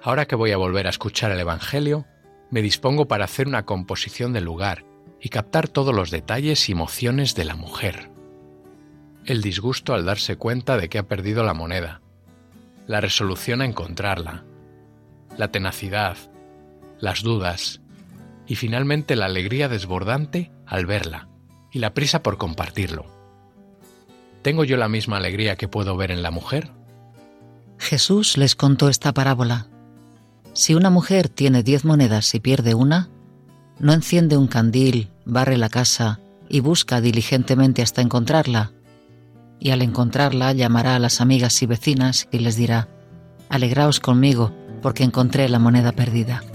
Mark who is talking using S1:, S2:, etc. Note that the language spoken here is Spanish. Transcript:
S1: Ahora que voy a volver a escuchar el Evangelio, me dispongo para hacer una composición del lugar y captar todos los detalles y emociones de la mujer. El disgusto al darse cuenta de que ha perdido la moneda, la resolución a encontrarla, la tenacidad, las dudas y finalmente la alegría desbordante al verla y la prisa por compartirlo. ¿Tengo yo la misma alegría que puedo ver en la mujer?
S2: Jesús les contó esta parábola. Si una mujer tiene 10 monedas y pierde una, no enciende un candil, barre la casa y busca diligentemente hasta encontrarla. Y al encontrarla llamará a las amigas y vecinas y les dirá: «Alegraos conmigo, porque encontré la moneda perdida».